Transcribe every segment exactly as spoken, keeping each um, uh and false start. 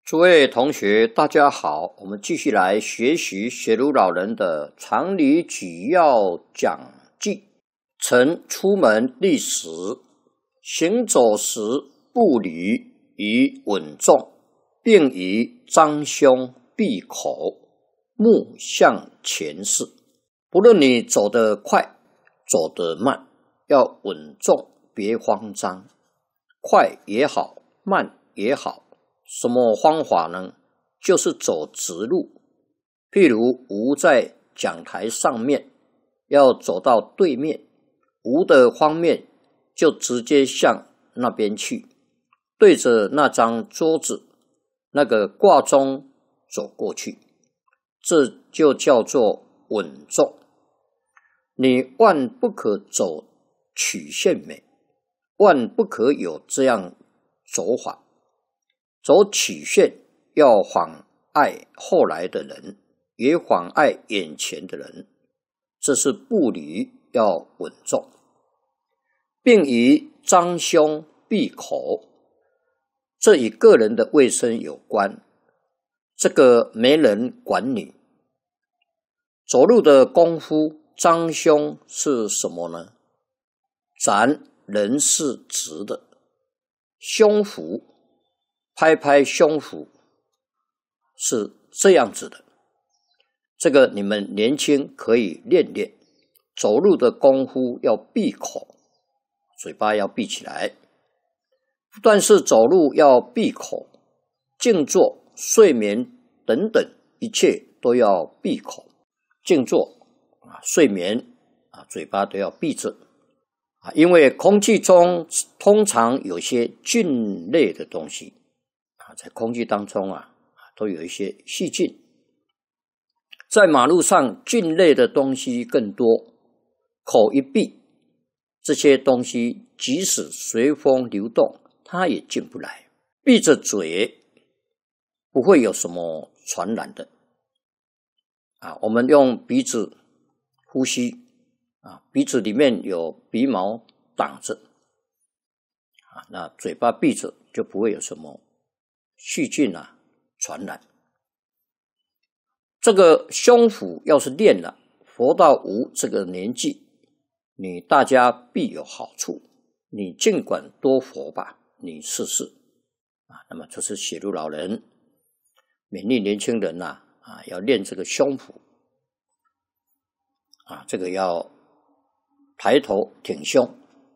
诸位同学，大家好，我们继续来学习学儒老人的常理举要讲记。曾出门立时，行走时步履以稳重，并以张胸闭口，目向前视。不论你走得快，走得慢，要稳重，别慌张。快也好，慢也好。什么方法呢？就是走直路。譬如吾在讲台上面，要走到对面，吾的方面就直接向那边去，对着那张桌子那个挂钟走过去，这就叫做稳重。你万不可走曲线美，万不可有这样走法。走曲线要妨碍后来的人，也妨碍眼前的人，这是步履要稳重，并以张胸闭口，这与个人的卫生有关，这个没人管你。走路的功夫，张胸是什么呢？咱人是直的，胸脯拍拍胸脯是这样子的，这个你们年轻可以练练。走路的功夫要闭口，嘴巴要闭起来。不但是走路要闭口，静坐、睡眠等等，一切都要闭口。静坐啊，睡眠啊，嘴巴都要闭着啊，因为空气中通常有些菌类的东西。在空气当中啊，都有一些细菌。在马路上，菌类的东西更多，口一闭，这些东西即使随风流动，它也进不来。闭着嘴，不会有什么传染的。啊，我们用鼻子呼吸，啊，鼻子里面有鼻毛挡着，啊，那嘴巴闭着就不会有什么细菌啊传染。这个胸脯要是练了，活到吾这个年纪，你大家必有好处。你尽管多活吧，你试试啊。那么这是写入老人勉励年轻人呐、啊，啊，要练这个胸脯啊，这个要抬头挺胸，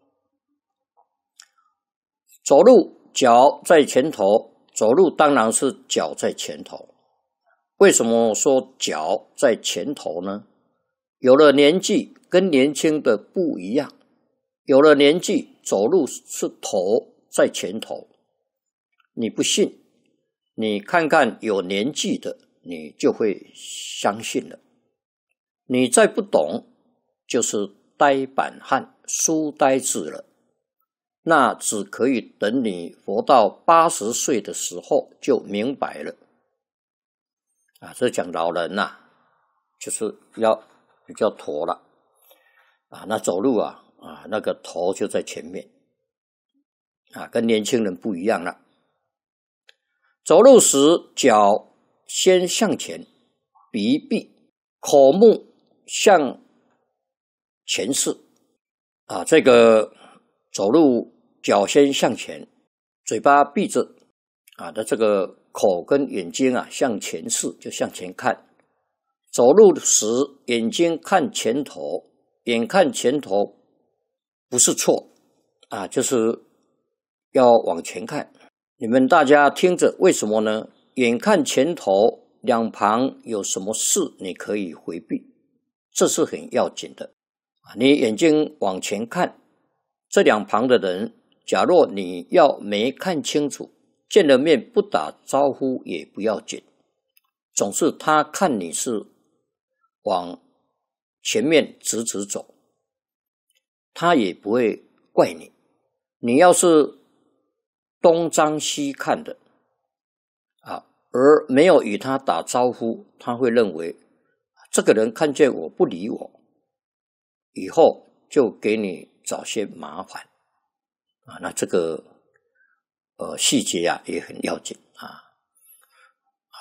走路脚在前头。走路当然是脚在前头，为什么说脚在前头呢？有了年纪跟年轻的不一样，有了年纪走路是头在前头。你不信，你看看有年纪的，你就会相信了。你再不懂，就是呆板汉、书呆子了。那只可以等你活到八十岁的时候就明白了。啊，这讲老人呐、啊，就是要比较驼了。啊，那走路啊，啊，那个头就在前面。啊，跟年轻人不一样了。走路时脚先向前，鼻闭，口目向前视。啊，这个走路脚先向前，嘴巴闭着啊，的这个口跟眼睛啊向前视，就向前看。走路时眼睛看前头，眼看前头不是错啊，就是要往前看。你们大家听着，为什么呢？眼看前头，两旁有什么事你可以回避，这是很要紧的啊。你眼睛往前看，这两旁的人，假若你要没看清楚，见了面不打招呼也不要紧，总是他看你是往前面直直走，他也不会怪你。你要是东张西看的啊，而没有与他打招呼，他会认为这个人看见我不理我，以后就给你找些麻烦啊。那这个呃细节啊也很要紧啊。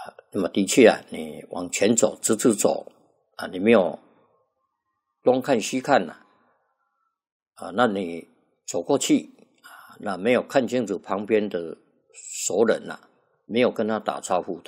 那么的确啊，你往前走，直直走啊，你没有东看西看呐、啊，啊，那你走过去啊，那没有看清楚旁边的熟人呐、啊，没有跟他打招呼，